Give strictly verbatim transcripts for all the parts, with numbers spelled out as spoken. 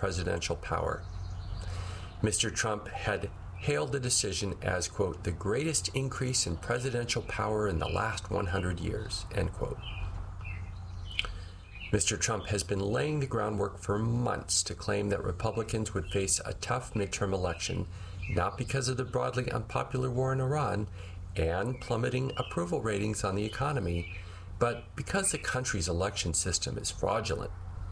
presidential power. Mister Trump had hailed the decision as, quote, the greatest increase in presidential power in the last one hundred years, end quote. Mister Trump has been laying the groundwork for months to claim that Republicans would face a tough midterm election, not because of the broadly unpopular war in Iran and plummeting approval ratings on the economy, but because the country's election system is fraudulent.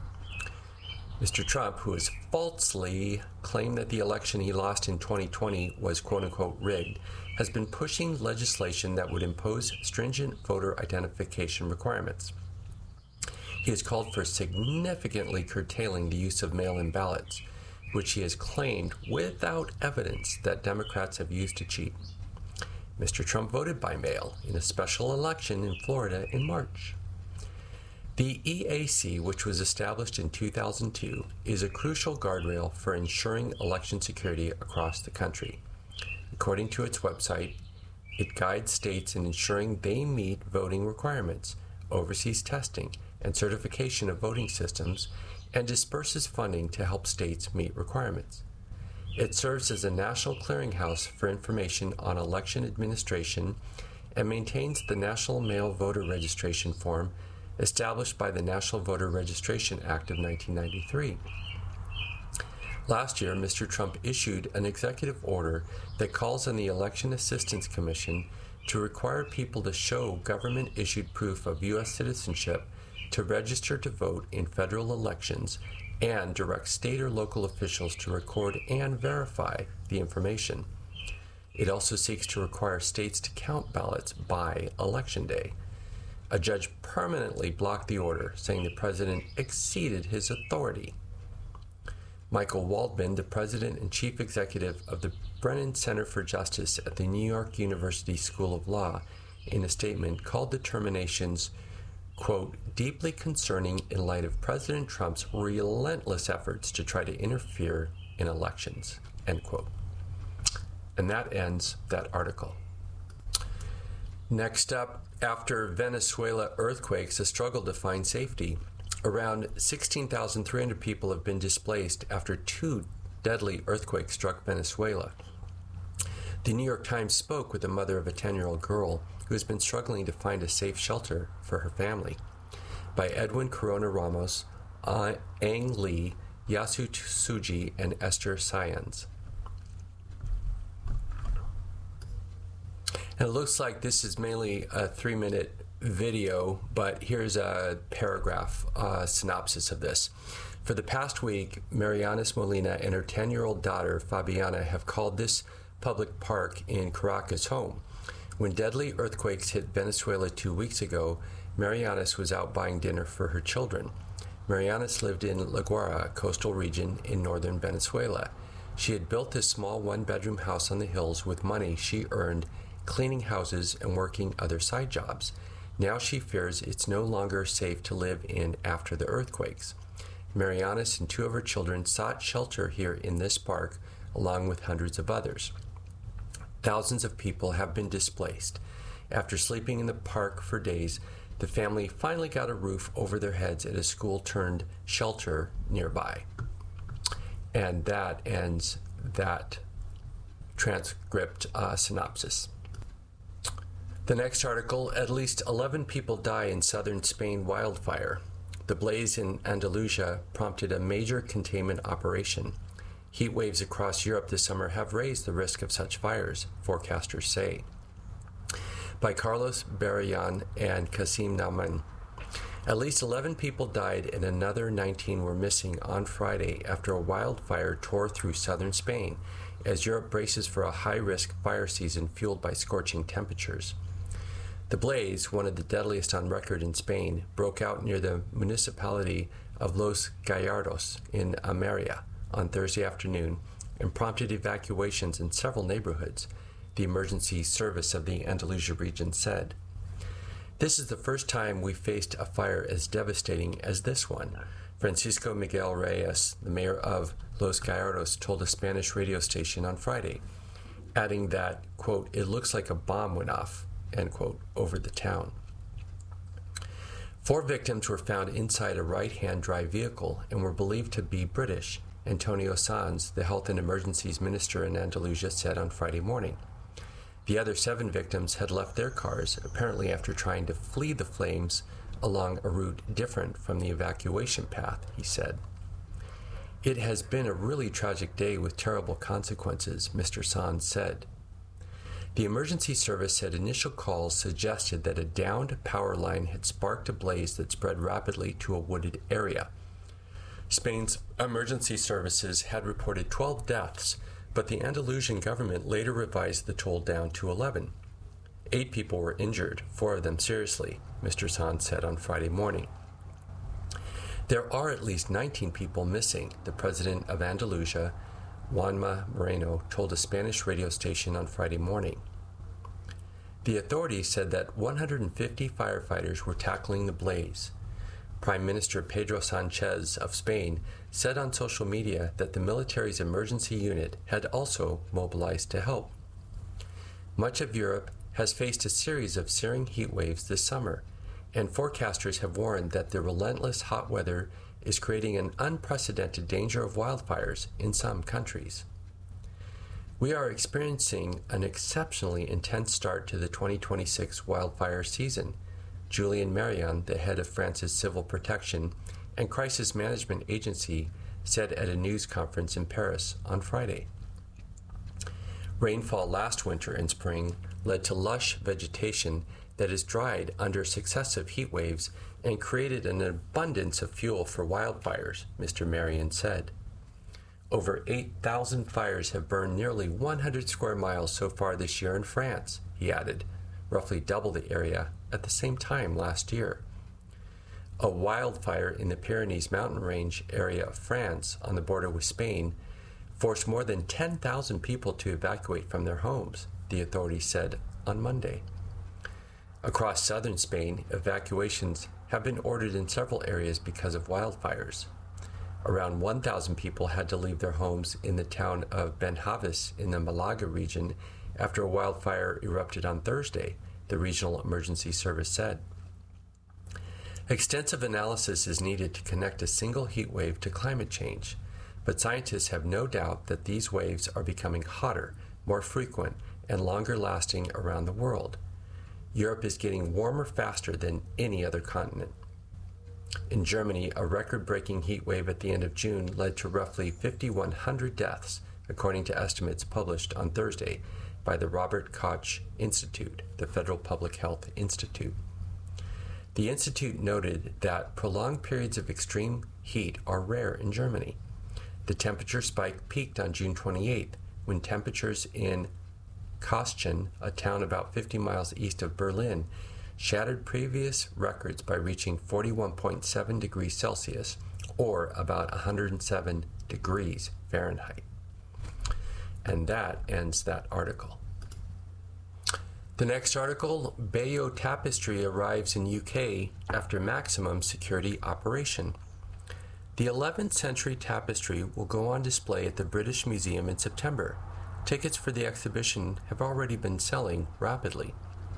Mister Trump, who has falsely claimed that the election he lost in twenty twenty was quote-unquote rigged, has been pushing legislation that would impose stringent voter identification requirements. He has called for significantly curtailing the use of mail-in ballots, which he has claimed without evidence that Democrats have used to cheat. Mister Trump voted by mail in a special election in Florida in March. The E A C, which was established in two thousand two, is a crucial guardrail for ensuring election security across the country. According to its website, it guides states in ensuring they meet voting requirements, oversees testing and certification of voting systems, and disperses funding to help states meet requirements. It serves as a national clearinghouse for information on election administration and maintains the National Mail Voter Registration Form established by the National Voter Registration Act of nineteen ninety-three. Last year, Mister Trump issued an executive order that calls on the Election Assistance Commission to require people to show government-issued proof of U S citizenship to register to vote in federal elections and direct state or local officials to record and verify the information. It also seeks to require states to count ballots by Election Day. A judge permanently blocked the order, saying the president exceeded his authority. Michael Waldman, the president and chief executive of the Brennan Center for Justice at the New York University School of Law, in a statement called the terminations, quote, deeply concerning in light of President Trump's relentless efforts to try to interfere in elections, end quote. And that ends that article. Next up, after Venezuela earthquakes, a struggle to find safety. Around sixteen thousand three hundred people have been displaced after two deadly earthquakes struck Venezuela. The New York Times spoke with the mother of a ten-year-old girl who has been struggling to find a safe shelter for her family. By Edwin Corona Ramos, uh, Ang Lee, Yasu Tsuji, and Esther Sayans. And it looks like this is mainly a three-minute video, but here's a paragraph uh, synopsis of this. For the past week, Marianas Molina and her ten-year-old daughter, Fabiana, have called this public park in Caracas home. When deadly earthquakes hit Venezuela two weeks ago, Marianas was out buying dinner for her children. Marianas lived in La Guaira, a coastal region in northern Venezuela. She had built this small one-bedroom house on the hills with money she earned cleaning houses and working other side jobs. Now she fears it's no longer safe to live in after the earthquakes. Marianas and two of her children sought shelter here in this park, along with hundreds of others. Thousands of people have been displaced. After sleeping in the park for days, the family finally got a roof over their heads at a school-turned shelter nearby. And that ends that transcript uh, synopsis. The next article, at least eleven people die in southern Spain wildfire. The blaze in Andalusia prompted a major containment operation. Heat waves across Europe this summer have raised the risk of such fires, forecasters say. By Carlos Barrayan and Kasim Nauman. At least eleven people died and another nineteen were missing on Friday after a wildfire tore through southern Spain, as Europe braces for a high-risk fire season fueled by scorching temperatures. The blaze, one of the deadliest on record in Spain, broke out near the municipality of Los Gallardos in Almeria on Thursday afternoon and prompted evacuations in several neighborhoods, the emergency service of the Andalusia region said. This is the first time we've faced a fire as devastating as this one, Francisco Miguel Reyes, the mayor of Los Gallardos, told a Spanish radio station on Friday, adding that, quote, it looks like a bomb went off, end quote, over the town. Four victims were found inside a right-hand drive vehicle and were believed to be British, Antonio Sanz, the Health and Emergencies Minister in Andalusia, said on Friday morning. The other seven victims had left their cars, apparently after trying to flee the flames along a route different from the evacuation path, he said. It has been a really tragic day with terrible consequences, Mister Sanz said. The emergency service said initial calls suggested that a downed power line had sparked a blaze that spread rapidly to a wooded area. Spain's emergency services had reported twelve deaths, but the Andalusian government later revised the toll down to eleven. Eight people were injured, four of them seriously, Mister Sanz said on Friday morning. There are at least nineteen people missing, the president of Andalusia, Juanma Moreno, told a Spanish radio station on Friday morning. The authorities said that one hundred fifty firefighters were tackling the blaze. Prime Minister Pedro Sanchez of Spain said on social media that the military's emergency unit had also mobilized to help. Much of Europe has faced a series of searing heat waves this summer, and forecasters have warned that the relentless hot weather is creating an unprecedented danger of wildfires in some countries. We are experiencing an exceptionally intense start to the twenty twenty-six wildfire season, Julien Marion, the head of France's Civil Protection and Crisis Management Agency, said at a news conference in Paris on Friday. Rainfall last winter and spring led to lush vegetation that is dried under successive heat waves and created an abundance of fuel for wildfires, Mister Marion said. Over eight thousand fires have burned nearly one hundred square miles so far this year in France, he added, roughly double the area at the same time last year. A wildfire in the Pyrenees mountain range area of France on the border with Spain forced more than ten thousand people to evacuate from their homes, the authorities said on Monday. Across southern Spain, evacuations have been ordered in several areas because of wildfires. Around one thousand people had to leave their homes in the town of Benjavis in the Malaga region after a wildfire erupted on Thursday, the regional emergency service said. Extensive analysis is needed to connect a single heat wave to climate change, but scientists have no doubt that these waves are becoming hotter, more frequent, and longer lasting around the world. Europe is getting warmer faster than any other continent. In Germany, a record-breaking heat wave at the end of June led to roughly five thousand one hundred deaths, according to estimates published on Thursday by the Robert Koch Institute, the Federal Public Health Institute. The institute noted that prolonged periods of extreme heat are rare in Germany. The temperature spike peaked on June twenty-eighth, when temperatures in Kostchen, a town about fifty miles east of Berlin, shattered previous records by reaching forty-one point seven degrees Celsius, or about one hundred seven degrees Fahrenheit. And that ends that article. The next article, Bayeux Tapestry arrives in U K after maximum security operation. The eleventh century tapestry will go on display at the British Museum in September. Tickets for the exhibition have already been selling rapidly.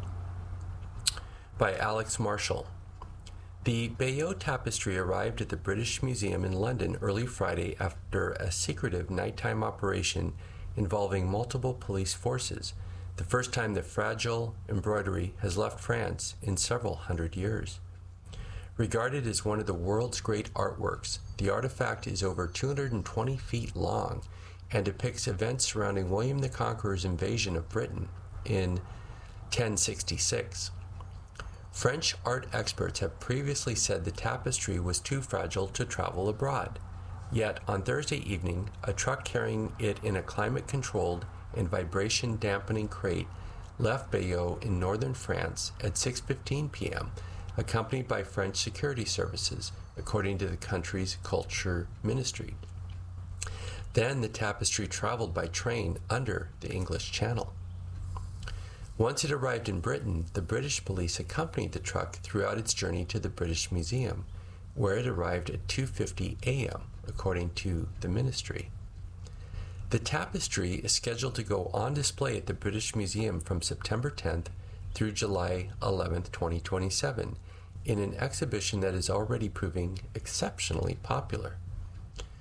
By Alex Marshall. The Bayeux Tapestry arrived at the British Museum in London early Friday after a secretive nighttime operation involving multiple police forces, the first time the fragile embroidery has left France in several hundred years. Regarded as one of the world's great artworks, the artifact is over two hundred twenty feet long and depicts events surrounding William the Conqueror's invasion of Britain in ten sixty-six. French art experts have previously said the tapestry was too fragile to travel abroad. Yet, on Thursday evening, a truck carrying it in a climate-controlled and vibration-dampening crate left Bayeux in northern France at six fifteen p.m., accompanied by French security services, according to the country's culture ministry. Then the tapestry traveled by train under the English Channel. Once it arrived in Britain, the British police accompanied the truck throughout its journey to the British Museum, where it arrived at two fifty a.m., according to the ministry. The tapestry is scheduled to go on display at the British Museum from September tenth through July eleventh, twenty twenty-seven, in an exhibition that is already proving exceptionally popular.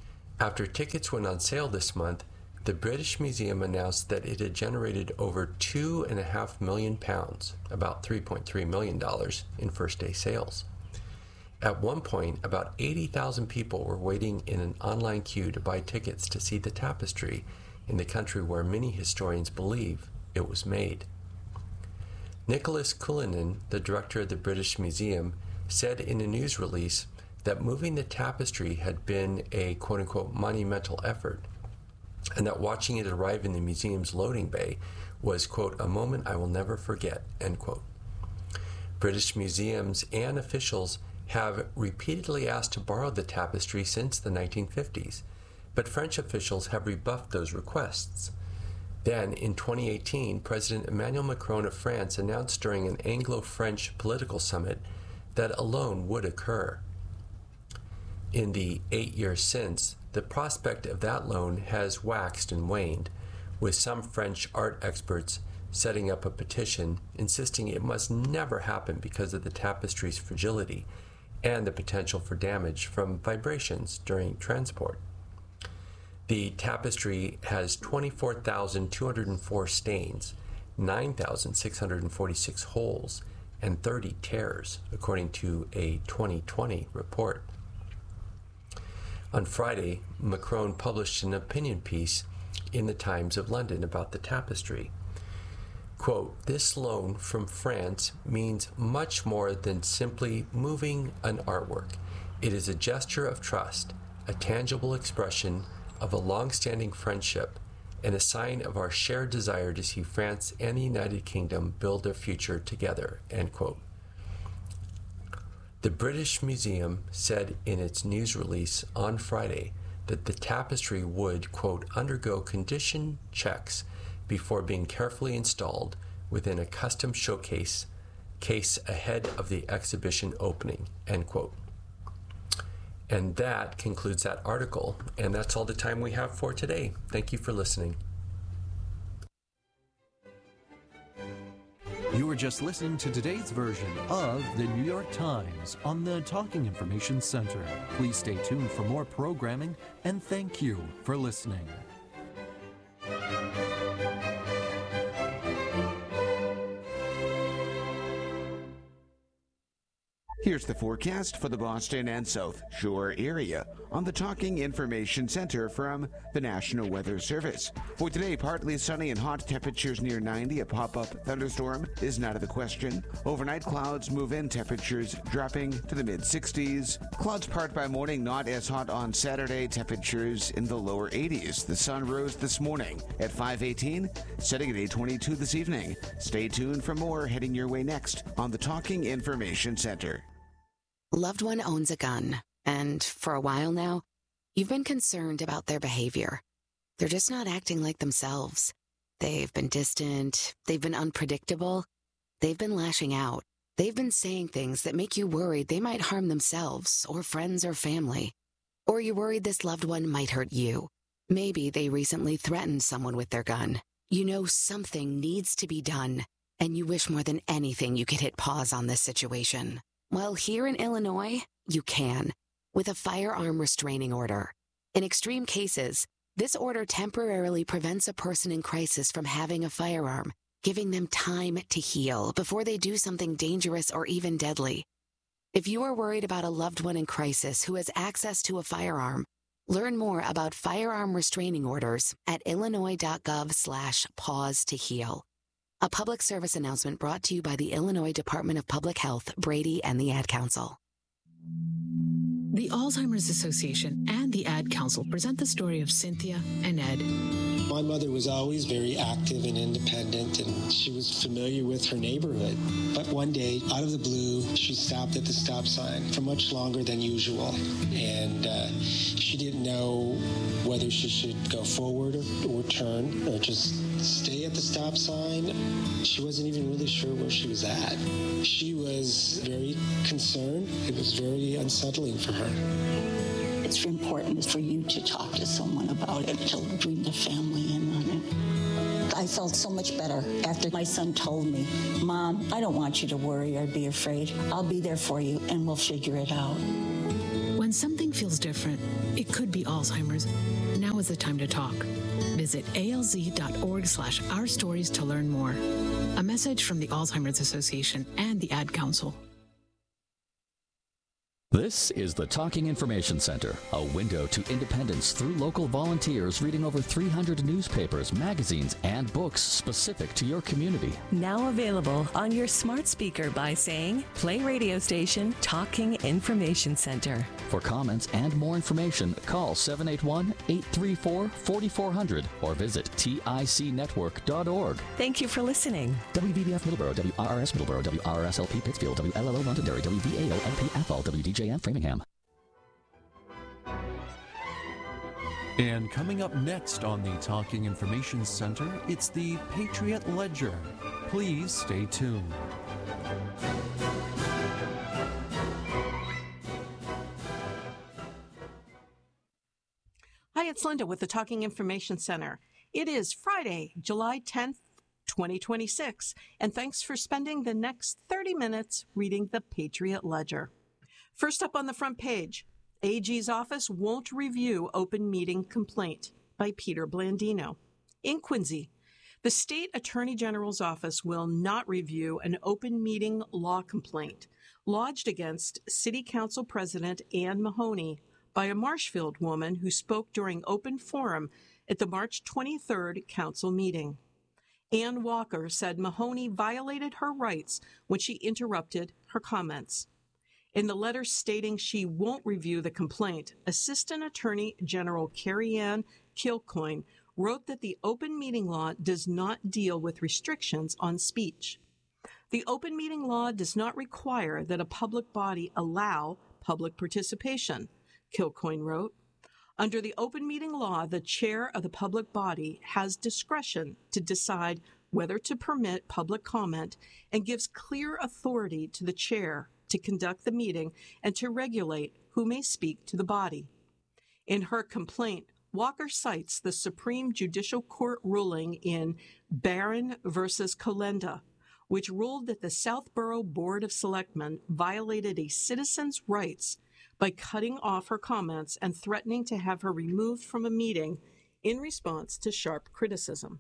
After tickets went on sale this month, the British Museum announced that it had generated over two and a half million pounds, about three point three million dollars, in first-day sales. At one point, about eighty thousand people were waiting in an online queue to buy tickets to see the tapestry in the country where many historians believe it was made. Nicholas Cullinan, the director of the British Museum, said in a news release that moving the tapestry had been a quote-unquote monumental effort, and that watching it arrive in the museum's loading bay was, quote, a moment I will never forget, end quote. British museums and officials have repeatedly asked to borrow the tapestry since the nineteen fifties, but French officials have rebuffed those requests. Then, in twenty eighteen, President Emmanuel Macron of France announced during an Anglo-French political summit that a loan would occur. In the eight years since, the prospect of that loan has waxed and waned, with some French art experts setting up a petition insisting it must never happen because of the tapestry's fragility and the potential for damage from vibrations during transport. The tapestry has twenty-four thousand two hundred four stains, nine thousand six hundred forty-six holes, and thirty tears, according to a twenty twenty report. On Friday, Macron published an opinion piece in the Times of London about the tapestry. Quote, this loan from France means much more than simply moving an artwork. It is a gesture of trust, a tangible expression of a long-standing friendship, and a sign of our shared desire to see France and the United Kingdom build their future together, end quote. The British Museum said in its news release on Friday that the tapestry would, quote, undergo condition checks before being carefully installed within a custom showcase case ahead of the exhibition opening, end quote. And that concludes that article, and that's all the time we have for today. Thank you for listening. You were just listening to today's version of the New York Times on the Talking Information Center. Please stay tuned for more programming, and thank you for listening. Here's the forecast for the Boston and South Shore area on the Talking Information Center from the National Weather Service. For today, partly sunny and hot, temperatures near ninety. A pop-up thunderstorm is not out of the question. Overnight, clouds move in, temperatures dropping to the mid-sixties. Clouds part by morning, not as hot on Saturday, temperatures in the lower eighties. The sun rose this morning at five eighteen, setting at eight twenty-two this evening. Stay tuned for more heading your way next on the Talking Information Center. Loved one owns a gun, and for a while now, you've been concerned about their behavior. They're just not acting like themselves. They've been distant, they've been unpredictable, they've been lashing out. They've been saying things that make you worried they might harm themselves or friends or family. Or you're worried this loved one might hurt you. Maybe they recently threatened someone with their gun. You know something needs to be done, and you wish more than anything you could hit pause on this situation. Well, here in Illinois, you can, with a firearm restraining order. In extreme cases, this order temporarily prevents a person in crisis from having a firearm, giving them time to heal before they do something dangerous or even deadly. If you are worried about a loved one in crisis who has access to a firearm, learn more about firearm restraining orders at illinois.gov slash pause to heal. A public service announcement brought to you by the Illinois Department of Public Health, Brady, and the Ad Council. The Alzheimer's Association and the Ad Council present the story of Cynthia and Ed. My mother was always very active and independent, and she was familiar with her neighborhood. But one day, out of the blue, she stopped at the stop sign for much longer than usual. And uh, she didn't know whether she should go forward or, or turn or just stay at the stop sign. She wasn't even really sure where she was at. She was very concerned. It was very unsettling for her. It's important for you to talk to someone about it, to bring the family in on it. I felt so much better after my son told me, Mom, I don't want you to worry or be afraid. I'll be there for you and we'll figure it out. When When something feels different, it could be Alzheimer's. Now is the time to talk. Visit alz.org slash our stories to learn more. A message from the Alzheimer's Association and the Ad Council. This is the Talking Information Center, a window to independence through local volunteers reading over three hundred newspapers, magazines, and books specific to your community. Now available on your smart speaker by saying, play radio station Talking Information Center. For comments and more information, call seven eight one, eight three four, four four zero zero or visit tic network dot org. Thank you for listening. W V B F Middleborough, W R R S Middleborough, W R R S L P Pittsfield, W L L O Londonderry, W V A O L P Athol, W D J M Framingham. And coming up next on the Talking Information Center, it's the Patriot Ledger. Please stay tuned. Hi, it's Linda with the Talking Information Center. It is Friday, July tenth, twenty twenty-six, and thanks for spending the next thirty minutes reading the Patriot Ledger. First up on the front page, A G's office won't review open meeting complaint by Peter Blandino. In Quincy, the state attorney general's office will not review an open meeting law complaint lodged against City Council President Ann Mahoney by a Marshfield woman who spoke during open forum at the March twenty-third council meeting. Ann Walker said Mahoney violated her rights when she interrupted her comments. In the letter stating she won't review the complaint, Assistant Attorney General Carrie Ann Kilcoyne wrote that the open meeting law does not deal with restrictions on speech. The open meeting law does not require that a public body allow public participation, Kilcoyne wrote. Under the open meeting law, the chair of the public body has discretion to decide whether to permit public comment and gives clear authority to the chair to conduct the meeting and to regulate who may speak to the body. In her complaint, Walker cites the Supreme Judicial Court ruling in Barron versus Colenda, which ruled that the Southborough Board of Selectmen violated a citizen's rights by cutting off her comments and threatening to have her removed from a meeting in response to sharp criticism.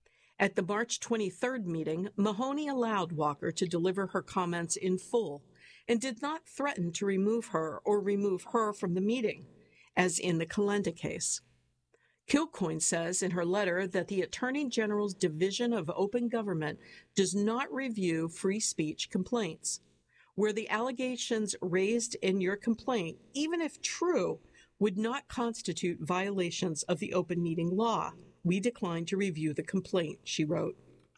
At the March twenty-third meeting, Mahoney allowed Walker to deliver her comments in full and did not threaten to remove her or remove her from the meeting, as in the Colenda case. Kilcoyne says in her letter that the Attorney General's Division of Open Government does not review free speech complaints. Where the allegations raised in your complaint, even if true, would not constitute violations of the open meeting law, we decline to review the complaint, she wrote.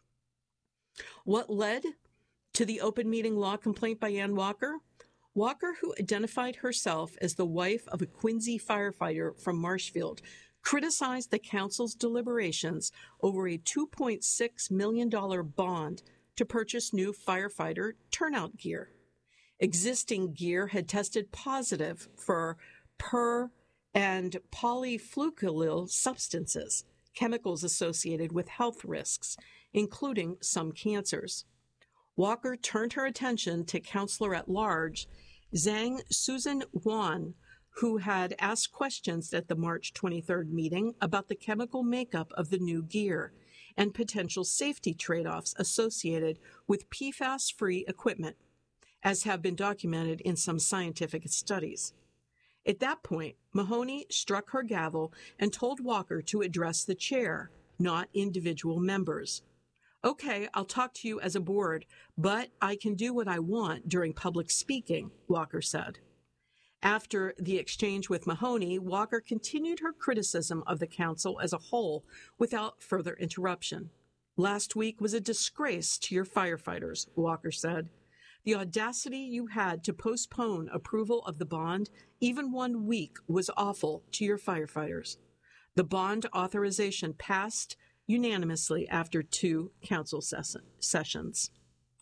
What led to the open meeting law complaint by Ann Walker? Walker, who identified herself as the wife of a Quincy firefighter from Marshfield, criticized the council's deliberations over a two point six million dollars bond to purchase new firefighter turnout gear. Existing gear had tested positive for per and polyfluoroalkyl substances, chemicals associated with health risks, including some cancers. Walker turned her attention to Counselor at Large Zhang Susan Wan, who had asked questions at the March twenty-third meeting about the chemical makeup of the new gear and potential safety trade-offs associated with P FAS-free equipment, as have been documented in some scientific studies. At that point, Mahoney struck her gavel and told Walker to address the chair, not individual members. Okay, I'll talk to you as a board, but I can do what I want during public speaking, Walker said. After the exchange with Mahoney, Walker continued her criticism of the council as a whole without further interruption. Last week was a disgrace to your firefighters, Walker said. The audacity you had to postpone approval of the bond even one week was awful to your firefighters. The bond authorization passed unanimously after two council ses- sessions.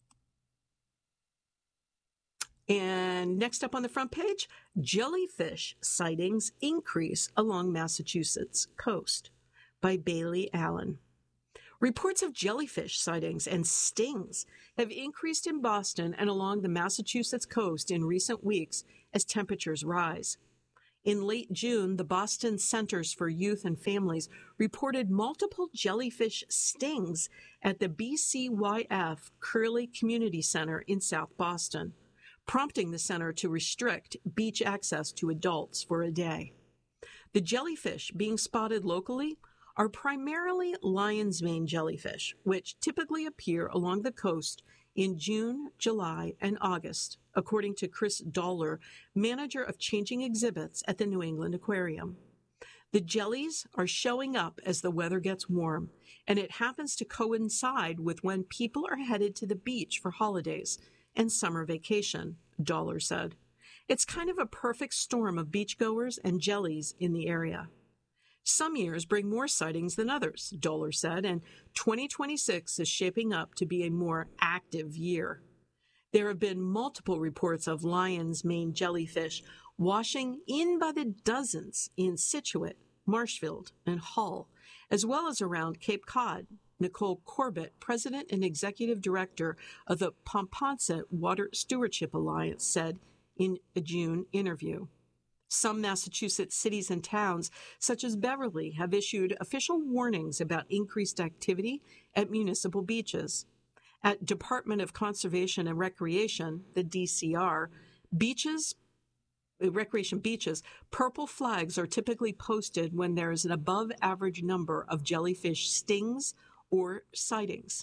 And next up on the front page, jellyfish sightings increase along Massachusetts coast by Bailey Allen. Reports of jellyfish sightings and stings have increased in Boston and along the Massachusetts coast in recent weeks as temperatures rise. In late June, the Boston Centers for Youth and Families reported multiple jellyfish stings at the B C Y F Curley Community Center in South Boston, prompting the center to restrict beach access to adults for a day. The jellyfish being spotted locally are primarily lion's mane jellyfish, which typically appear along the coast in June, July, and August, according to Chris Dollar, manager of changing exhibits at the New England Aquarium. The jellies are showing up as the weather gets warm, and it happens to coincide with when people are headed to the beach for holidays and summer vacation, Dollar said. It's kind of a perfect storm of beachgoers and jellies in the area. Some years bring more sightings than others, Dollar said, and twenty twenty-six is shaping up to be a more active year. There have been multiple reports of lion's mane jellyfish washing in by the dozens in Scituate, Marshfield, and Hull, as well as around Cape Cod. Nicole Corbett, president and executive director of the Pomponset Water Stewardship Alliance, said in a June interview. Some Massachusetts cities and towns, such as Beverly, have issued official warnings about increased activity at municipal beaches. At Department of Conservation and Recreation, the D C R, beaches, recreation beaches, purple flags are typically posted when there is an above-average number of jellyfish stings or sightings.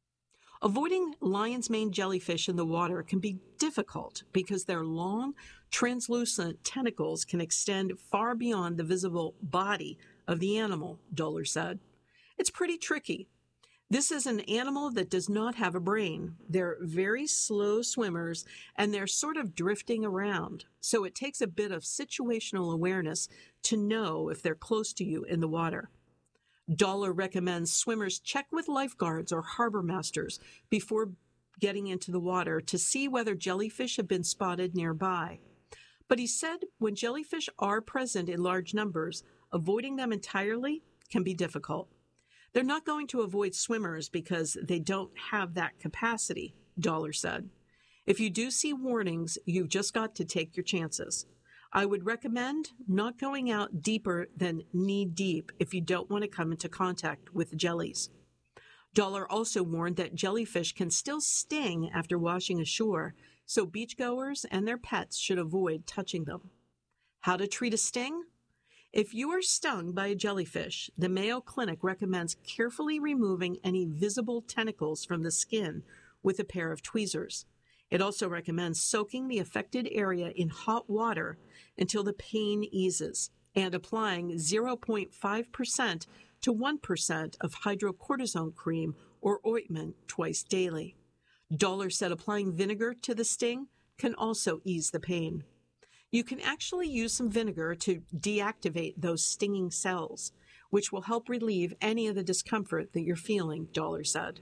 Avoiding lion's mane jellyfish in the water can be difficult because their long, translucent tentacles can extend far beyond the visible body of the animal, Dollar said. It's pretty tricky. This is an animal that does not have a brain. They're very slow swimmers, and they're sort of drifting around. So it takes a bit of situational awareness to know if they're close to you in the water. Dollar recommends swimmers check with lifeguards or harbor masters before getting into the water to see whether jellyfish have been spotted nearby. But he said when jellyfish are present in large numbers, avoiding them entirely can be difficult. They're not going to avoid swimmers because they don't have that capacity, Dollar said. If you do see warnings, you've just got to take your chances. I would recommend not going out deeper than knee-deep if you don't want to come into contact with jellies. Dollar also warned that jellyfish can still sting after washing ashore, so beachgoers and their pets should avoid touching them. How to treat a sting? If you are stung by a jellyfish, the Mayo Clinic recommends carefully removing any visible tentacles from the skin with a pair of tweezers. It also recommends soaking the affected area in hot water until the pain eases and applying zero point five percent to one percent of hydrocortisone cream or ointment twice daily. Dollar said applying vinegar to the sting can also ease the pain. You can actually use some vinegar to deactivate those stinging cells, which will help relieve any of the discomfort that you're feeling, Dollar said.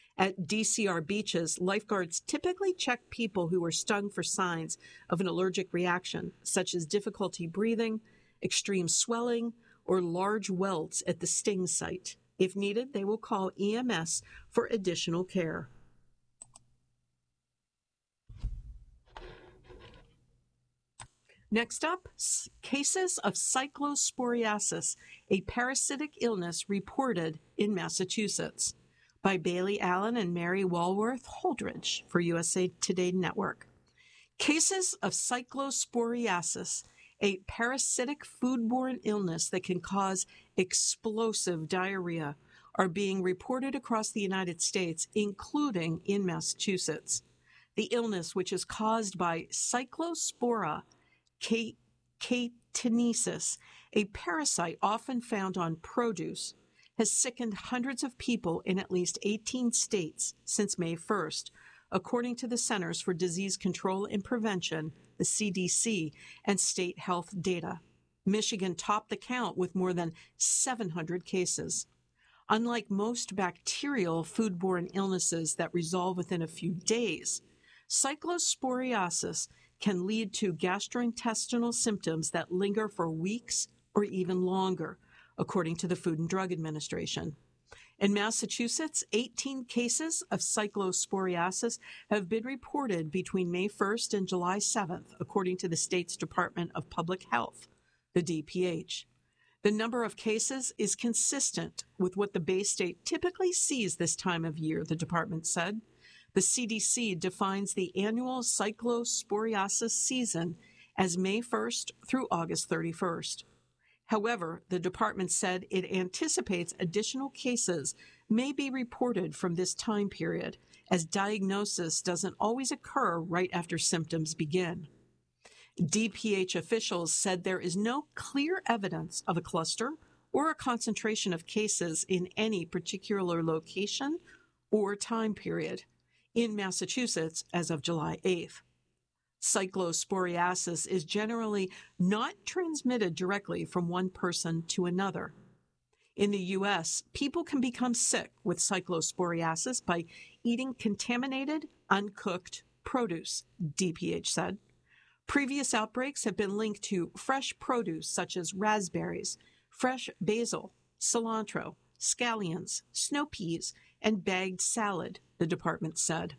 At D C R beaches, lifeguards typically check people who are stung for signs of an allergic reaction, such as difficulty breathing, extreme swelling, or large welts at the sting site. If needed, they will call E M S for additional care. Next up, cases of cyclosporiasis, a parasitic illness reported in Massachusetts, by Bailey Allen and Mary Walworth Holdridge for U S A Today Network. Cases of cyclosporiasis, a parasitic foodborne illness that can cause explosive diarrhea, are being reported across the United States, including in Massachusetts. The illness, which is caused by Cyclospora caetenesis, a parasite often found on produce, has sickened hundreds of people in at least eighteen states since May first, according to the Centers for Disease Control and Prevention, the C D C, and state health data. Michigan topped the count with more than seven hundred cases. Unlike most bacterial foodborne illnesses that resolve within a few days, cyclosporiasis can lead to gastrointestinal symptoms that linger for weeks or even longer, according to the Food and Drug Administration. In Massachusetts, eighteen cases of cyclosporiasis have been reported between May first and July seventh, according to the state's Department of Public Health. the D P H. The number of cases is consistent with what the Bay State typically sees this time of year, the department said. The C D C defines the annual cyclosporiasis season as May first through August thirty-first. However, the department said it anticipates additional cases may be reported from this time period, as diagnosis doesn't always occur right after symptoms begin. D P H officials said there is no clear evidence of a cluster or a concentration of cases in any particular location or time period in Massachusetts as of July eighth. Cyclosporiasis is generally not transmitted directly from one person to another. In the U S, people can become sick with cyclosporiasis by eating contaminated, uncooked produce, D P H said. Previous outbreaks have been linked to fresh produce such as raspberries, fresh basil, cilantro, scallions, snow peas, and bagged salad, the department said.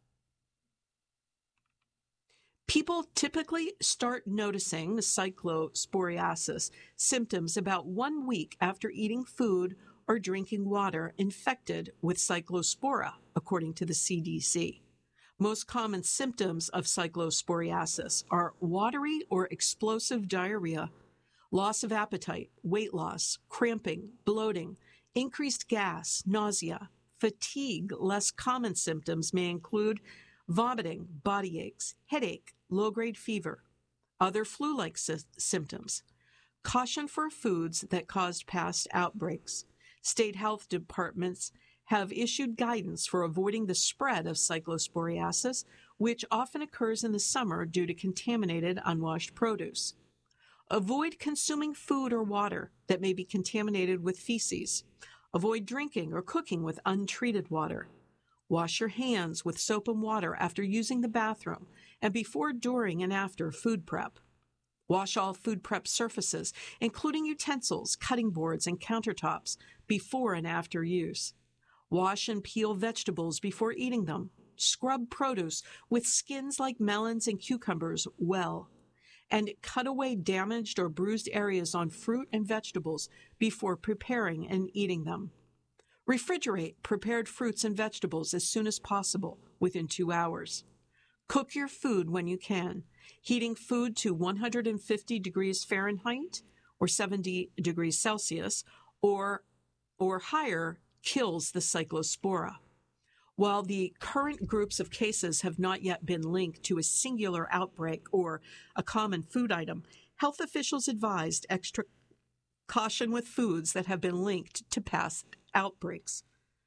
People typically start noticing the cyclosporiasis symptoms about one week after eating food or drinking water infected with cyclospora, according to the C D C. Most common symptoms of cyclosporiasis are watery or explosive diarrhea, loss of appetite, weight loss, cramping, bloating, increased gas, nausea, fatigue. Less common symptoms may include vomiting, body aches, headache, low-grade fever, other flu-like sy- symptoms. Caution for foods that caused past outbreaks. State health departments have issued guidance for avoiding the spread of cyclosporiasis, which often occurs in the summer due to contaminated, unwashed produce. Avoid consuming food or water that may be contaminated with feces. Avoid drinking or cooking with untreated water. Wash your hands with soap and water after using the bathroom and before, during, and after food prep. Wash all food prep surfaces, including utensils, cutting boards, and countertops, before and after use. Wash and peel vegetables before eating them. Scrub produce with skins like melons and cucumbers well. And cut away damaged or bruised areas on fruit and vegetables before preparing and eating them. Refrigerate prepared fruits and vegetables as soon as possible, within two hours. Cook your food when you can. Heating food to one hundred fifty degrees Fahrenheit or seventy degrees Celsius or, or higher kills the cyclospora. While the current groups of cases have not yet been linked to a singular outbreak or a common food item, health officials advised extra caution with foods that have been linked to past outbreaks.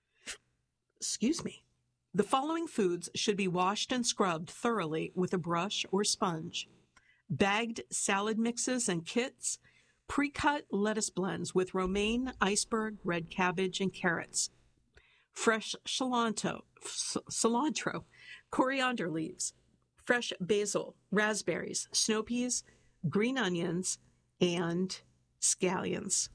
Excuse me. The following foods should be washed and scrubbed thoroughly with a brush or sponge. Bagged salad mixes and kits, pre-cut lettuce blends with romaine, iceberg, red cabbage, and carrots. Fresh cilantro, cilantro, coriander leaves, fresh basil, raspberries, snow peas, green onions, and scallions.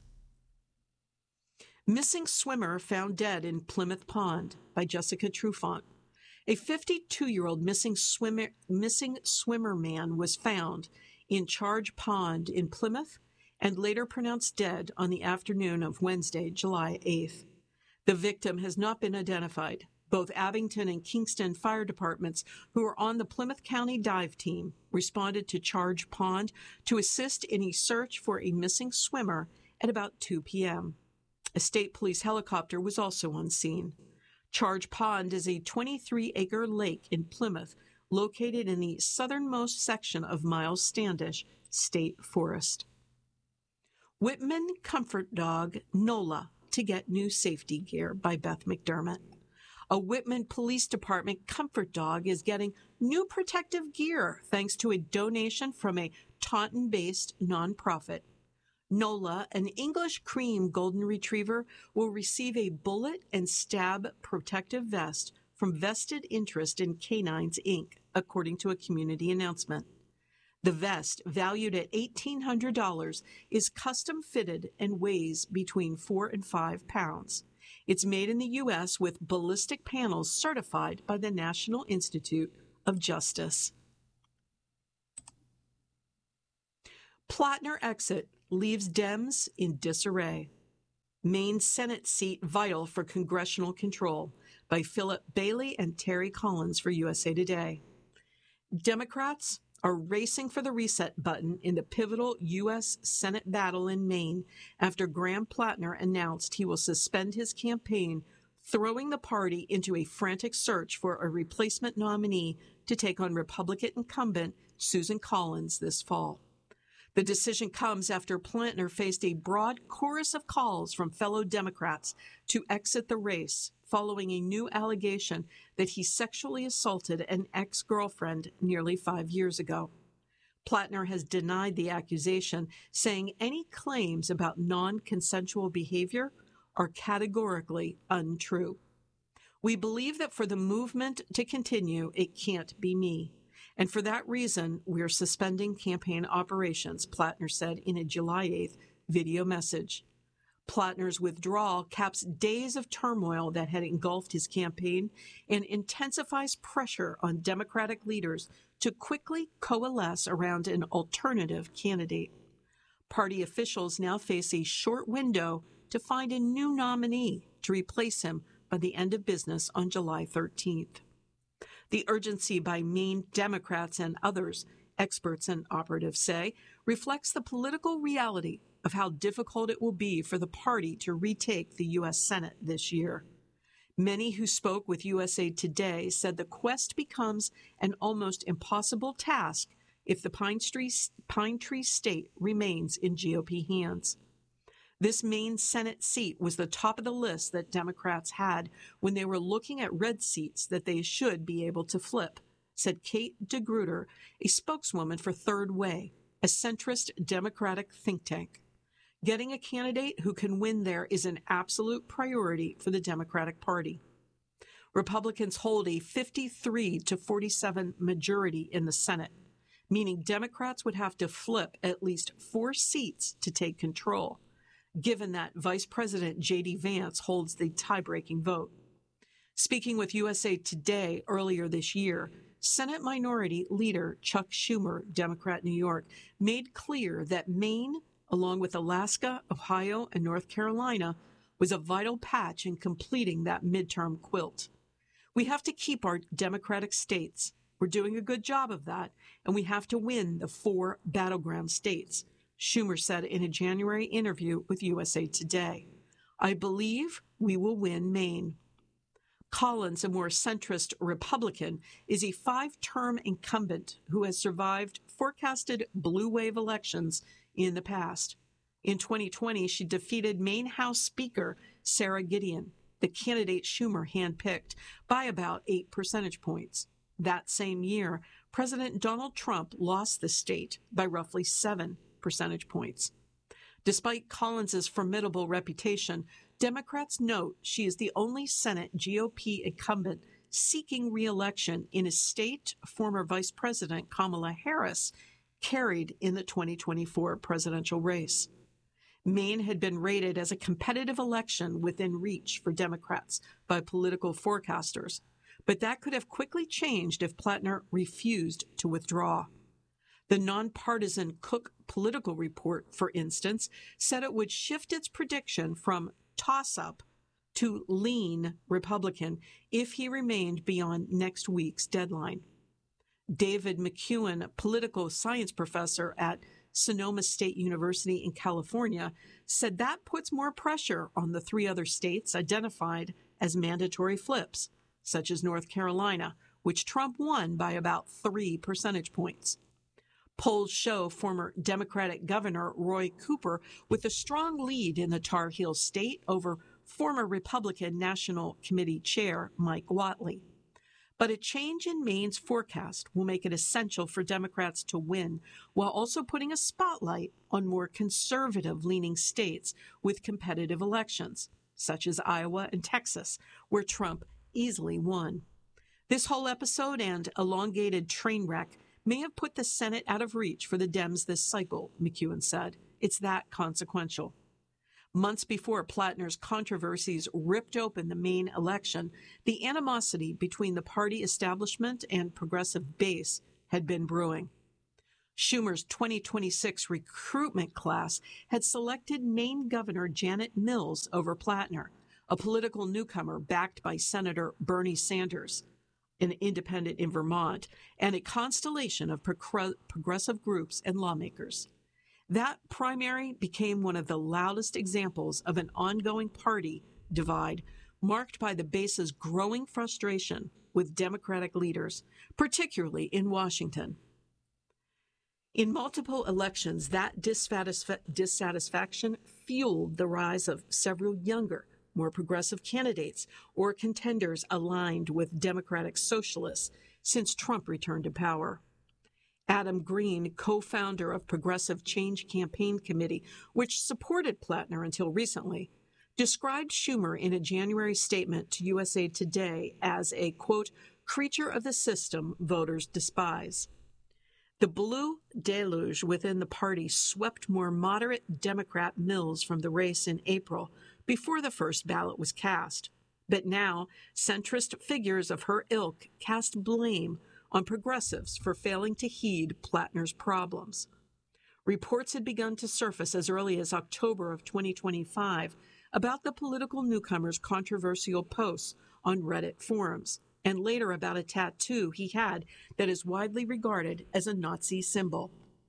Missing swimmer found dead in Plymouth Pond by Jessica Trufant. A fifty-two-year-old missing swimmer, missing swimmer man was found in Charge Pond in Plymouth and later pronounced dead on the afternoon of Wednesday, July eighth. The victim has not been identified. Both Abington and Kingston fire departments, who are on the Plymouth County dive team, responded to Charge Pond to assist in a search for a missing swimmer at about two p.m. A state police helicopter was also on scene. Charge Pond is a twenty-three acre lake in Plymouth, located in the southernmost section of Miles Standish State Forest. Whitman Comfort Dog NOLA to get new safety gear by Beth McDermott. A Whitman Police Department comfort dog is getting new protective gear thanks to a donation from a Taunton-based nonprofit. NOLA, an English cream golden retriever, will receive a bullet and stab protective vest from Vested Interest in Canines, Incorporated, according to a community announcement. The vest, valued at eighteen hundred dollars, is custom fitted and weighs between four and five pounds. It's made in the U S with ballistic panels certified by the National Institute of Justice. Plattner exit leaves Dems in disarray. Maine Senate seat vital for congressional control, by Philip Bailey and Terry Collins for U S A Today. Democrats are racing for the reset button in the pivotal U S Senate battle in Maine after Graham Plattner announced he will suspend his campaign, throwing the party into a frantic search for a replacement nominee to take on Republican incumbent Susan Collins this fall. The decision comes after Plattner faced a broad chorus of calls from fellow Democrats to exit the race following a new allegation that he sexually assaulted an ex-girlfriend nearly five years ago. Plattner has denied the accusation, saying any claims about non-consensual behavior are categorically untrue. We believe that for the movement to continue, it can't be me. And for that reason, we're suspending campaign operations, Plattner said in a July eighth video message. Plattner's withdrawal caps days of turmoil that had engulfed his campaign and intensifies pressure on Democratic leaders to quickly coalesce around an alternative candidate. Party officials now face a short window to find a new nominee to replace him by the end of business on July thirteenth. The urgency by Maine Democrats and others, experts and operatives say, reflects the political reality of how difficult it will be for the party to retake the U S Senate this year. Many who spoke with U S A Today said the quest becomes an almost impossible task if the Pine Tree, Pine Tree State remains in G O P hands. This Maine Senate seat was the top of the list that Democrats had when they were looking at red seats that they should be able to flip, said Kate DeGruder, a spokeswoman for Third Way, a centrist Democratic think tank. Getting a candidate who can win there is an absolute priority for the Democratic Party. Republicans hold a fifty-three to forty-seven majority in the Senate, meaning Democrats would have to flip at least four seats to take control, given that Vice President J D Vance holds the tie-breaking vote. Speaking with U S A Today earlier this year, Senate Minority Leader Chuck Schumer, Democrat New York, made clear that Maine, along with Alaska, Ohio, and North Carolina, was a vital patch in completing that midterm quilt. We have to keep our Democratic states. We're doing a good job of that, and we have to win the four battleground states, Schumer said in a January interview with U S A Today. I believe we will win Maine. Collins, a more centrist Republican, is a five-term incumbent who has survived forecasted blue wave elections in the past. In twenty twenty, she defeated Maine House Speaker Sarah Gideon, the candidate Schumer handpicked, by about eight percentage points. That same year, President Donald Trump lost the state by roughly seven percentage points. Despite Collins's formidable reputation, Democrats note she is the only Senate G O P incumbent seeking re-election in a state former Vice President Kamala Harris carried in the twenty twenty-four presidential race. Maine had been rated as a competitive election within reach for Democrats by political forecasters, but that could have quickly changed if Plattner refused to withdraw. The nonpartisan Cook Political Report, for instance, said it would shift its prediction from toss-up to lean Republican if he remained beyond next week's deadline. David McEwen, a political science professor at Sonoma State University in California, said that puts more pressure on the three other states identified as mandatory flips, such as North Carolina, which Trump won by about three percentage points. Polls show former Democratic Governor Roy Cooper with a strong lead in the Tar Heel state over former Republican National Committee Chair Mike Whatley. But a change in Maine's forecast will make it essential for Democrats to win, while also putting a spotlight on more conservative-leaning states with competitive elections, such as Iowa and Texas, where Trump easily won. This whole episode and elongated train wreck may have put the Senate out of reach for the Dems this cycle, McEwen said. It's that consequential. Months before Plattner's controversies ripped open the Maine election, the animosity between the party establishment and progressive base had been brewing. Schumer's twenty twenty-six recruitment class had selected Maine Governor Janet Mills over Plattner, a political newcomer backed by Senator Bernie Sanders, an independent in Vermont, and a constellation of progr- progressive groups and lawmakers. That primary became one of the loudest examples of an ongoing party divide marked by the base's growing frustration with Democratic leaders, particularly in Washington. In multiple elections, that dissatisf- dissatisfaction fueled the rise of several younger, more progressive candidates or contenders aligned with Democratic socialists since Trump returned to power. Adam Green, co-founder of Progressive Change Campaign Committee, which supported Plattner until recently, described Schumer in a January statement to U S A Today as a, quote, creature of the system voters despise. The blue deluge within the party swept more moderate Democrat Mills from the race in April before the first ballot was cast. But now, centrist figures of her ilk cast blame on progressives for failing to heed Plattner's problems. Reports had begun to surface as early as October of twenty twenty-five about the political newcomer's controversial posts on Reddit forums, and later about a tattoo he had that is widely regarded as a Nazi symbol.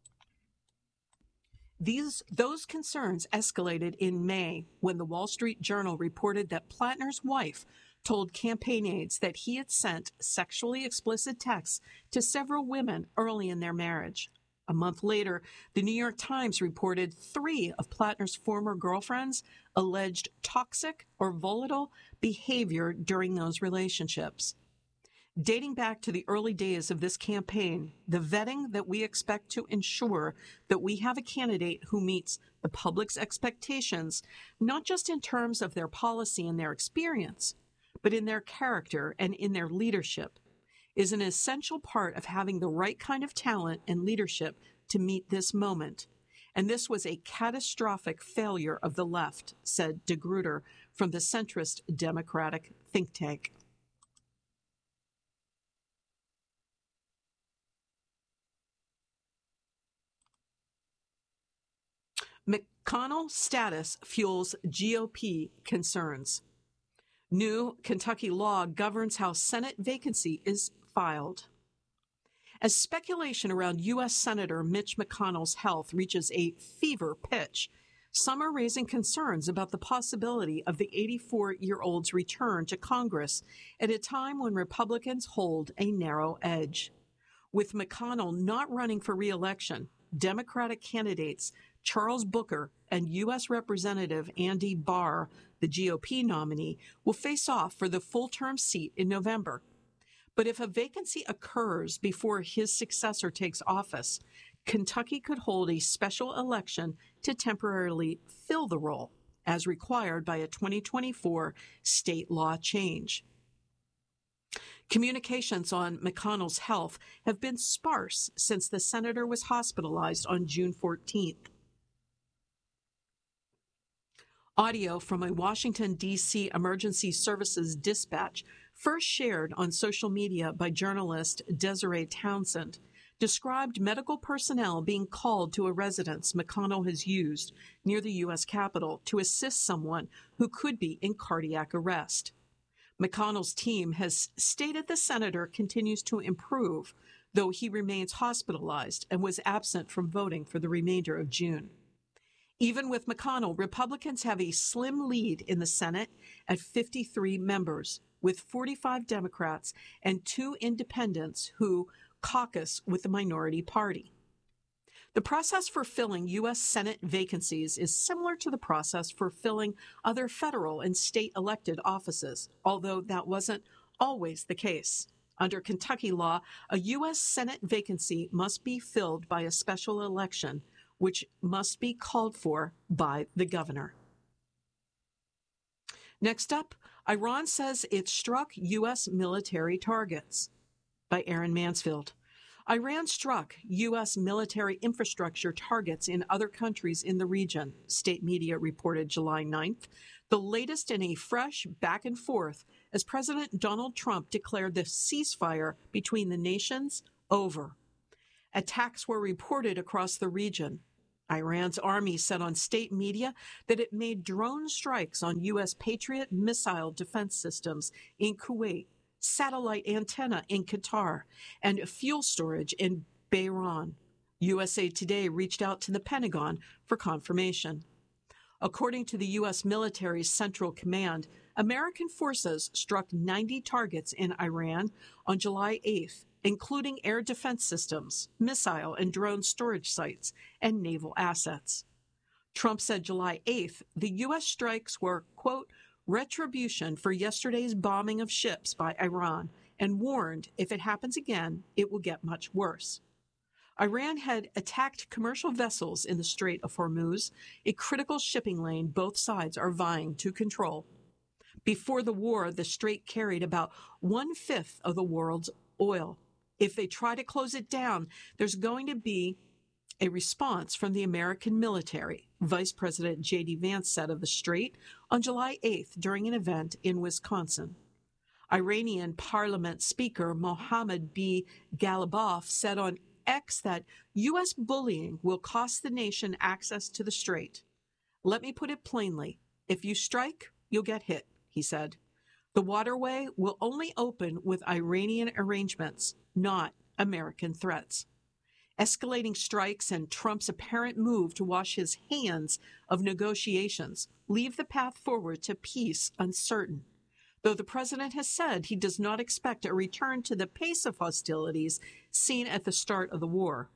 These, those concerns escalated in May when the Wall Street Journal reported that Plattner's wife told campaign aides that he had sent sexually explicit texts to several women early in their marriage. A month later, the New York Times reported three of Plattner's former girlfriends alleged toxic or volatile behavior during those relationships. Dating back to the early days of this campaign, the vetting that we expect to ensure that we have a candidate who meets the public's expectations, not just in terms of their policy and their experience, but in their character and in their leadership, is an essential part of having the right kind of talent and leadership to meet this moment. And this was a catastrophic failure of the left, said De Gruyter from the centrist Democratic think tank. McConnell status fuels G O P concerns. New Kentucky law governs how Senate vacancy is filed. As speculation around U S Senator Mitch McConnell's health reaches a fever pitch, some are raising concerns about the possibility of the eighty-four-year-old's return to Congress at a time when Republicans hold a narrow edge. With McConnell not running for re-election, Democratic candidates Charles Booker and U S Representative Andy Barr, the G O P nominee, will face off for the full-term seat in November. But if a vacancy occurs before his successor takes office, Kentucky could hold a special election to temporarily fill the role, as required by a twenty twenty-four state law change. Communications on McConnell's health have been sparse since the senator was hospitalized on June fourteenth. Audio from a Washington, D C emergency services dispatch, first shared on social media by journalist Desiree Townsend, described medical personnel being called to a residence McConnell has used near the U S Capitol to assist someone who could be in cardiac arrest. McConnell's team has stated the senator continues to improve, though he remains hospitalized and was absent from voting for the remainder of June. Even with McConnell, Republicans have a slim lead in the Senate at fifty-three members, with forty-five Democrats and two independents who caucus with the minority party. The process for filling U S Senate vacancies is similar to the process for filling other federal and state elected offices, although that wasn't always the case. Under Kentucky law, a U S Senate vacancy must be filled by a special election, which must be called for by the governor. Next up, Iran says it struck U S military targets. By Aaron Mansfield. Iran struck U S military infrastructure targets in other countries in the region, state media reported July ninth, the latest in a fresh back and forth as President Donald Trump declared the ceasefire between the nations over. Attacks were reported across the region. Iran's army said on state media that it made drone strikes on U S Patriot missile defense systems in Kuwait, satellite antenna in Qatar, and fuel storage in Bahrain. U S A Today reached out to the Pentagon for confirmation. According to the U S military's Central Command, American forces struck ninety targets in Iran on July eighth, including air defense systems, missile and drone storage sites, and naval assets. Trump said July eighth the U S strikes were, quote, retribution for yesterday's bombing of ships by Iran, and warned if it happens again, it will get much worse. Iran had attacked commercial vessels in the Strait of Hormuz, a critical shipping lane both sides are vying to control. Before the war, the strait carried about one-fifth of the world's oil. If they try to close it down, there's going to be a response from the American military, Vice President J D Vance said of the strait on July eighth during an event in Wisconsin. Iranian Parliament Speaker Mohammad B. Ghalibaf said on X that U S bullying will cost the nation access to the strait. Let me put it plainly. If you strike, you'll get hit, he said. The waterway will only open with Iranian arrangements, not American threats. Escalating strikes and Trump's apparent move to wash his hands of negotiations leave the path forward to peace uncertain, though the president has said he does not expect a return to the pace of hostilities seen at the start of the war.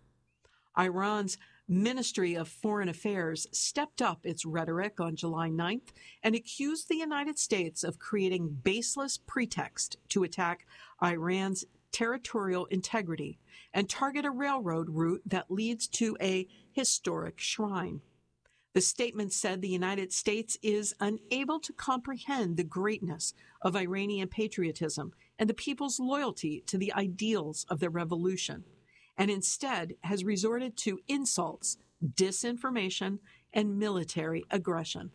Iran's Ministry of Foreign Affairs stepped up its rhetoric on July ninth and accused the United States of creating baseless pretext to attack Iran's territorial integrity and target a railroad route that leads to a historic shrine. The statement said the United States is unable to comprehend the greatness of Iranian patriotism and the people's loyalty to the ideals of the revolution, and instead has resorted to insults, disinformation, and military aggression.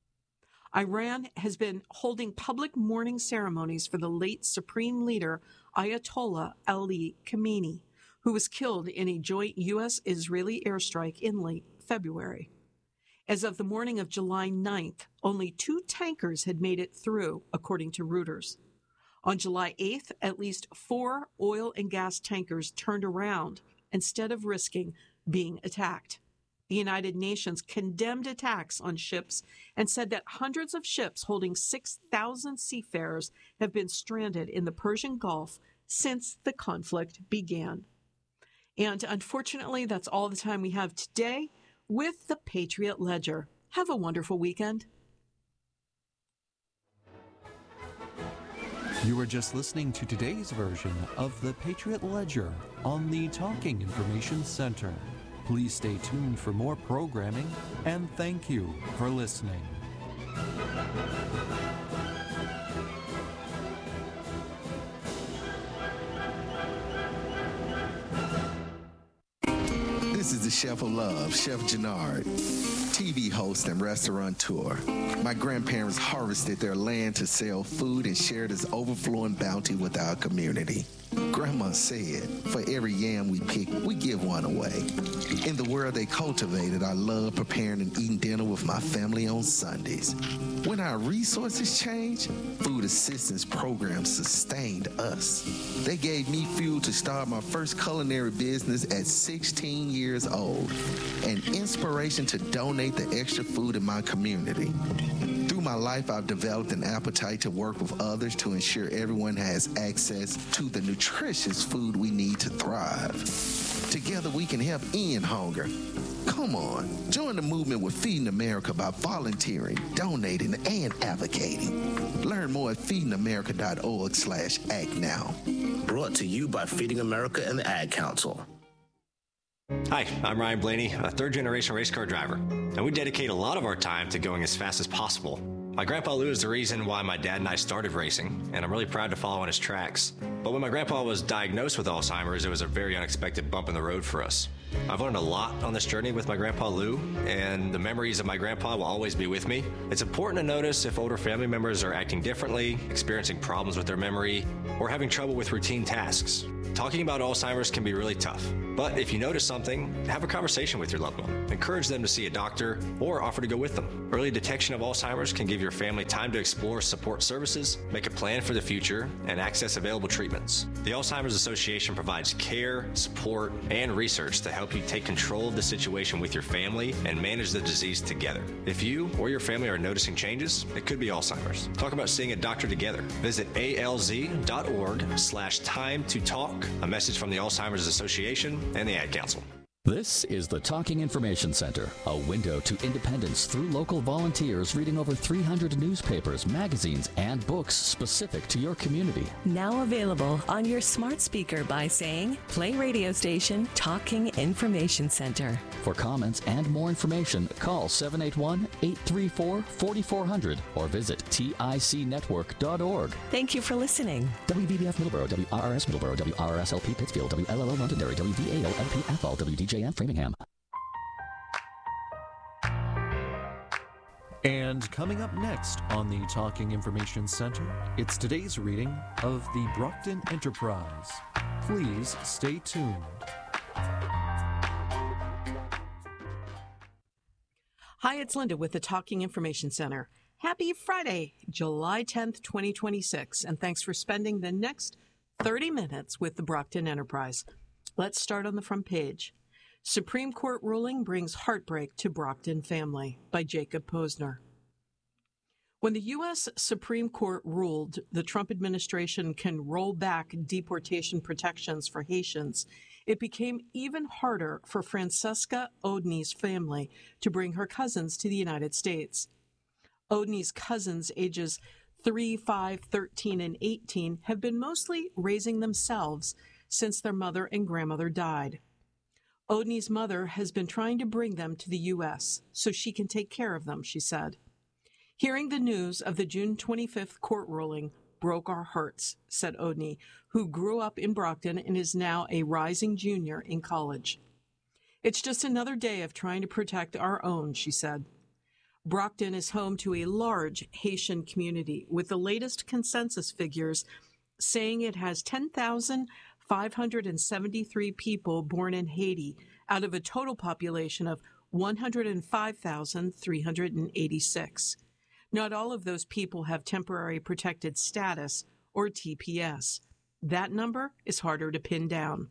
Iran has been holding public mourning ceremonies for the late Supreme Leader Ayatollah Ali Khamenei, who was killed in a joint U S Israeli airstrike in late February. As of the morning of July ninth, only two tankers had made it through, according to Reuters. On July eighth, at least four oil and gas tankers turned around instead of risking being attacked. The United Nations condemned attacks on ships and said that hundreds of ships holding six thousand seafarers have been stranded in the Persian Gulf since the conflict began. And unfortunately, that's all the time we have today with the Patriot Ledger. Have a wonderful weekend. You were just listening to today's version of the Patriot Ledger on the Talking Information Center. Please stay tuned for more programming, and thank you for listening. This is the Chef of Love, Chef Jannard, T V host and restaurateur. My grandparents harvested their land to sell food and share this overflowing bounty with our community. Grandma said, for every yam we pick, we give one away. In the world they cultivated, I love preparing and eating dinner with my family on Sundays. When our resources changed, food assistance programs sustained us. They gave me fuel to start my first culinary business at sixteen years old, and inspiration to donate the extra food in my community. Through my life, I've developed an appetite to work with others to ensure everyone has access to the nutritious food we need to thrive. Together, we can help end hunger. Come on, join the movement with Feeding America by volunteering, donating, and advocating. Learn more at feeding america dot org slash act now. Brought to you by Feeding America and the Ad Council. Hi, I'm Ryan Blaney, a third-generation race car driver, and we dedicate a lot of our time to going as fast as possible. My grandpa Lou is the reason why my dad and I started racing, and I'm really proud to follow in his tracks. But when my grandpa was diagnosed with Alzheimer's, it was a very unexpected bump in the road for us. I've learned a lot on this journey with my grandpa Lou, and the memories of my grandpa will always be with me. It's important to notice if older family members are acting differently, experiencing problems with their memory, or having trouble with routine tasks. Talking about Alzheimer's can be really tough, but if you notice something, have a conversation with your loved one. Encourage them to see a doctor or offer to go with them. Early detection of Alzheimer's can give your family time to explore support services, make a plan for the future, and access available treatments. The Alzheimer's Association provides care, support, and research to help you take control of the situation with your family and manage the disease together. If you or your family are noticing changes, it could be Alzheimer's. Talk about seeing a doctor together. Visit alz.org slash time to talk. A message from the Alzheimer's Association and the Ad Council. This is the Talking Information Center, a window to independence through local volunteers reading over three hundred newspapers, magazines, and books specific to your community. Now available on your smart speaker by saying, play radio station Talking Information Center. For comments and more information, call seven eight one, eight three four, four four zero zero or visit tic network dot org. Thank you for listening. W B B F Middleborough, W R R S Middleborough, W R R S L P Pittsfield, W L L O Londonderry, W V A O L P Athol, W D J M Framingham. And coming up next on the Talking Information Center, it's today's reading of the Brockton Enterprise. Please stay tuned. Hi, it's Linda with the Talking Information Center. Happy Friday, July tenth, twenty twenty-six, and thanks for spending the next thirty minutes with the Brockton Enterprise. Let's start on the front page. Supreme Court ruling brings heartbreak to Brockton family by Jacob Posner. When the U S Supreme Court ruled the Trump administration can roll back deportation protections for Haitians, it became even harder for Francesca Odney's family to bring her cousins to the United States. Odney's cousins, ages three, five, thirteen, and eighteen, have been mostly raising themselves since their mother and grandmother died. Odney's mother has been trying to bring them to the U S so she can take care of them, she said. Hearing the news of the June twenty-fifth court ruling broke our hearts, said Odney, who grew up in Brockton and is now a rising junior in college. It's just another day of trying to protect our own, she said. Brockton is home to a large Haitian community, with the latest consensus figures saying it has ten thousand five hundred seventy-three people born in Haiti out of a total population of one hundred five thousand three hundred eighty-six. Not all of those people have temporary protected status, or T P S. That number is harder to pin down.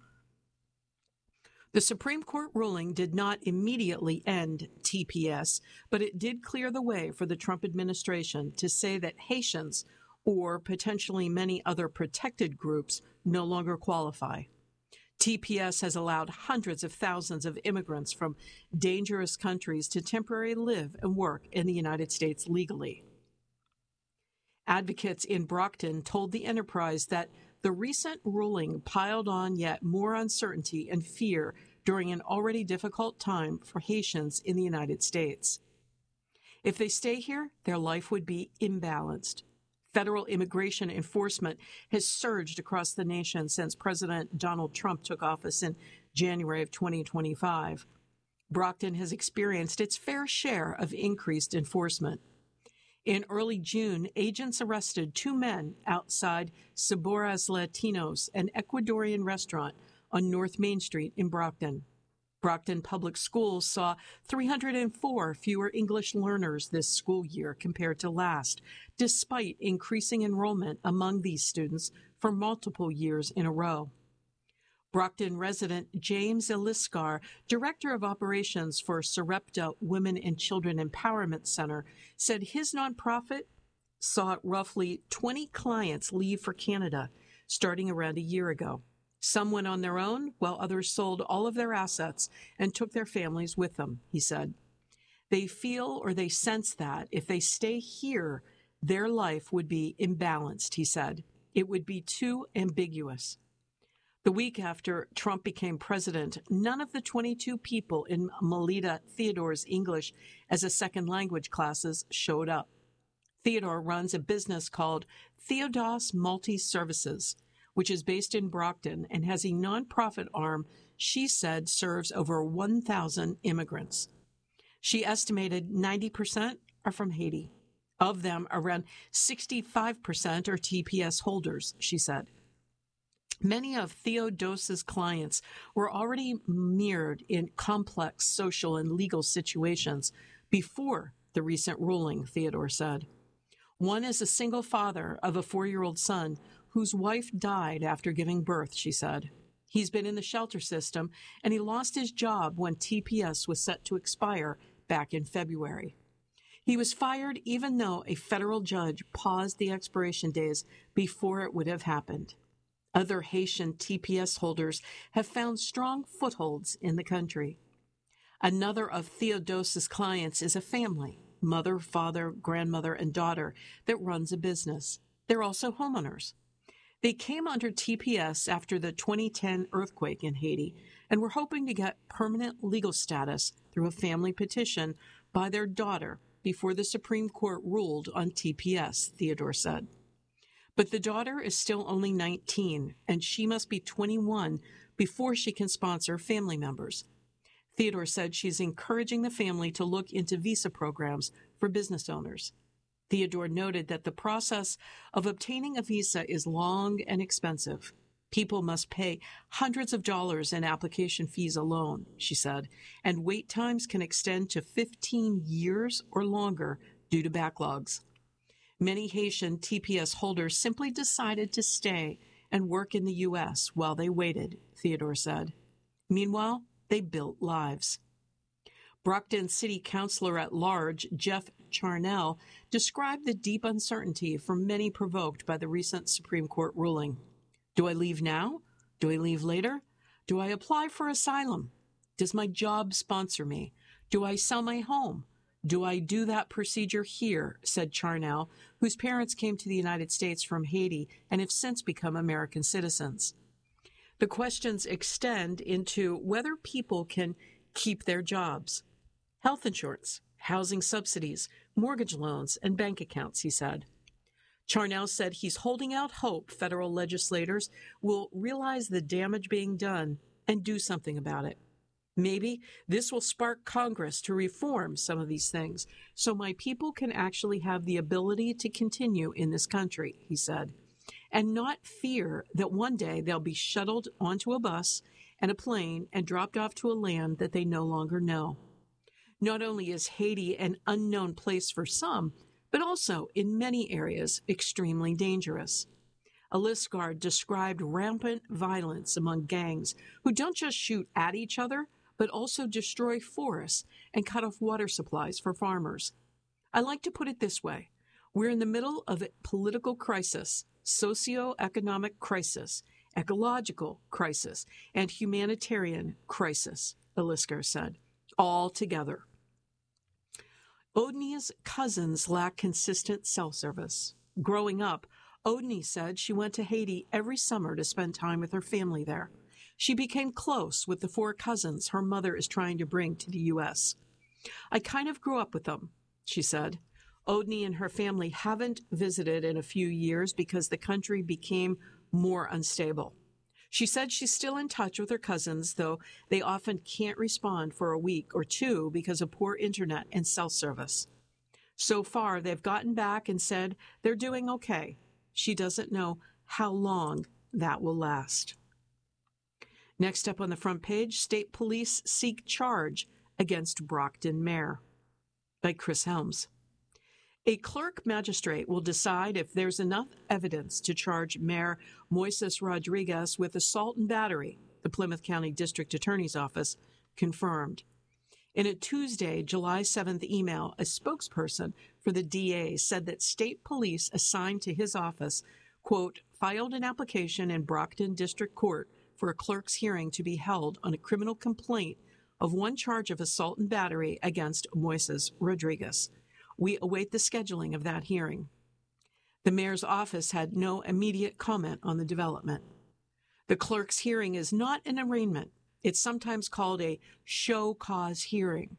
The Supreme Court ruling did not immediately end T P S, but it did clear the way for the Trump administration to say that Haitians, or potentially many other protected groups, no longer qualify. T P S has allowed hundreds of thousands of immigrants from dangerous countries to temporarily live and work in the United States legally. Advocates in Brockton told the Enterprise that the recent ruling piled on yet more uncertainty and fear during an already difficult time for Haitians in the United States. If they stay here, their life would be imbalanced. Federal immigration enforcement has surged across the nation since President Donald Trump took office in January of twenty twenty-five. Brockton has experienced its fair share of increased enforcement. In early June, agents arrested two men outside Sabores Latinos, an Ecuadorian restaurant on North Main Street in Brockton. Brockton Public Schools saw three hundred four fewer English learners this school year compared to last, despite increasing enrollment among these students for multiple years in a row. Brockton resident James Eliscar, director of operations for Sarepta Women and Children Empowerment Center, said his nonprofit saw roughly twenty clients leave for Canada starting around a year ago. Some went on their own, while others sold all of their assets and took their families with them, he said. They feel or they sense that if they stay here, their life would be imbalanced, he said. It would be too ambiguous. The week after Trump became president, none of the twenty-two people in Melita Theodore's English as a second language classes showed up. Theodore runs a business called Theodos Multi-Services, which is based in Brockton and has a nonprofit arm she said serves over one thousand immigrants. She estimated ninety percent are from Haiti. Of them, around sixty-five percent are T P S holders, she said. Many of Theodos's clients were already mired in complex social and legal situations before the recent ruling, Theodore said. One is a single father of a four-year-old son whose wife died after giving birth, she said. He's been in the shelter system, and he lost his job when T P S was set to expire back in February. He was fired even though a federal judge paused the expiration days before it would have happened. Other Haitian T P S holders have found strong footholds in the country. Another of Theodos's clients is a family, mother, father, grandmother, and daughter, that runs a business. They're also homeowners. They came under T P S after the twenty ten earthquake in Haiti and were hoping to get permanent legal status through a family petition by their daughter before the Supreme Court ruled on T P S, Theodore said. But the daughter is still only nineteen, and she must be twenty-one before she can sponsor family members. Theodore said she's encouraging the family to look into visa programs for business owners. Theodore noted that the process of obtaining a visa is long and expensive. People must pay hundreds of dollars in application fees alone, she said, and wait times can extend to fifteen years or longer due to backlogs. Many Haitian T P S holders simply decided to stay and work in the U S while they waited, Theodore said. Meanwhile, they built lives. Brockton City Councilor at Large, Jeff Charnell, described the deep uncertainty for many provoked by the recent Supreme Court ruling. Do I leave now? Do I leave later? Do I apply for asylum? Does my job sponsor me? Do I sell my home? Do I do that procedure here, said Charnell, whose parents came to the United States from Haiti and have since become American citizens. The questions extend into whether people can keep their jobs. Health insurance, housing subsidies, mortgage loans, and bank accounts, he said. Charnell said he's holding out hope federal legislators will realize the damage being done and do something about it. Maybe this will spark Congress to reform some of these things so my people can actually have the ability to continue in this country, he said, and not fear that one day they'll be shuttled onto a bus and a plane and dropped off to a land that they no longer know. Not only is Haiti an unknown place for some, but also in many areas extremely dangerous. A list guard described rampant violence among gangs who don't just shoot at each other, but also destroy forests and cut off water supplies for farmers. I like to put it this way. We're in the middle of a political crisis, socio-economic crisis, ecological crisis, and humanitarian crisis, Elisker said, all together. Odni's cousins lack consistent cell service. Growing up, Odni said she went to Haiti every summer to spend time with her family there. She became close with the four cousins her mother is trying to bring to the U S. I kind of grew up with them, she said. Odni and her family haven't visited in a few years because the country became more unstable. She said she's still in touch with her cousins, though they often can't respond for a week or two because of poor internet and cell service. So far, they've gotten back and said they're doing okay. She doesn't know how long that will last. Next up on the front page, State Police seek charge against Brockton Mayor, by Chris Helms. A clerk magistrate will decide if there's enough evidence to charge Mayor Moises Rodriguez with assault and battery, the Plymouth County District Attorney's Office confirmed. In a Tuesday, July seventh email, a spokesperson for the D A said that state police assigned to his office, quote, filed an application in Brockton District Court for a clerk's hearing to be held on a criminal complaint of one charge of assault and battery against Moises Rodriguez. We await the scheduling of that hearing. The mayor's office had no immediate comment on the development. The clerk's hearing is not an arraignment. It's sometimes called a show cause hearing.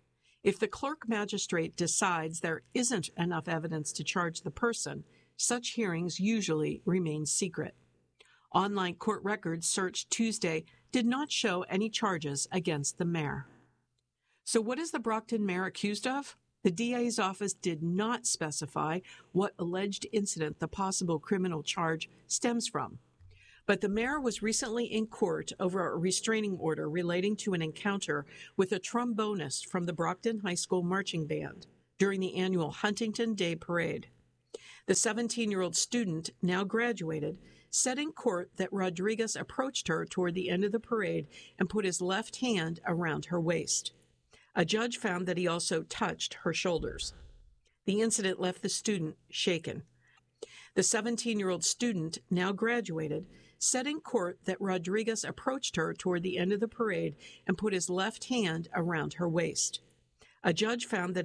If the clerk magistrate decides there isn't enough evidence to charge the person, such hearings usually remain secret. Online court records searched Tuesday did not show any charges against the mayor. So what is the Brockton mayor accused of? The D A's office did not specify what alleged incident the possible criminal charge stems from. But the mayor was recently in court over a restraining order relating to an encounter with a trombonist from the Brockton High School marching band during the annual Huntington Day Parade. The seventeen-year-old student, now graduated, said in court that Rodriguez approached her toward the end of the parade and put his left hand around her waist. A judge found that he also touched her shoulders. The incident left the student shaken. The seventeen-year-old student, now graduated, said in court that Rodriguez approached her toward the end of the parade and put his left hand around her waist. A judge found that